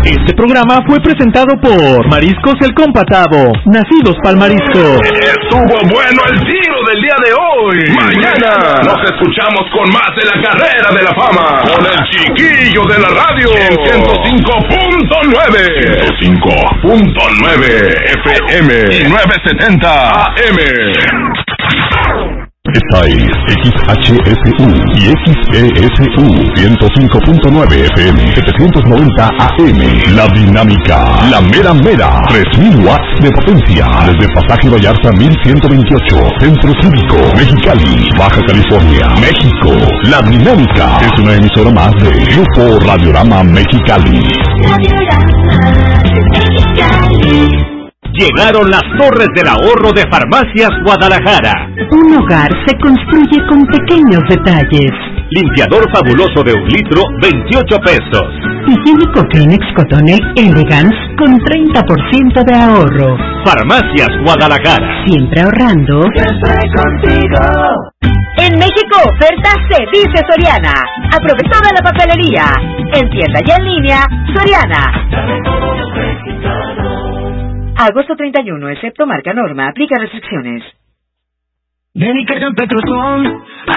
Este programa fue presentado por Mariscos El Compatado, nacidos pa'l marisco. Estuvo bueno el tiro del día de hoy. Mañana nos escuchamos con más de la carrera de la fama, con el chiquillo de la radio, en 105.9 FM y 970 AM. Esta es XHSU y XESU 105.9 FM 790 AM. La Dinámica, la mera 3000 watts de potencia. Desde Pasaje Vallarta 1128, Centro Cívico, Mexicali, Baja California, México. La Dinámica es una emisora más de Grupo Radiorama Mexicali. Llegaron las torres del ahorro de Farmacias Guadalajara. Un hogar se construye con pequeños detalles. Limpiador fabuloso de 1 litro, 28 pesos. Higiénico Kleenex Cotonel Elegance con 30% de ahorro. Farmacias Guadalajara. Siempre ahorrando. Siempre contigo. En México, oferta se dice Soriana. Aprovecha toda la papelería. En tienda y en línea, Soriana. Agosto 31, excepto marca norma, aplica restricciones. Ven y carga en Petrozón,